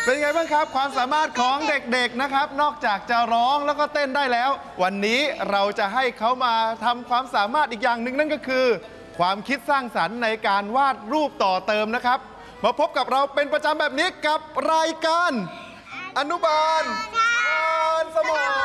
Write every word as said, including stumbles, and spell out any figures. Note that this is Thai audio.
เป็นไงบ้างครับความสามารถของเด็กๆนะครับนอกจากจะร้องแล้วก็เต้นได้แล้ว วันนี้เราจะให้เขามาทำความสามารถอีกอย่างหนึ่งนั่นก็คือ ความคิดสร้างสรรค์ในการวาดรูปต่อเติมนะครับมาพบกับเราเป็นประจำแบบนี้กับรายการอนุบาลสมอง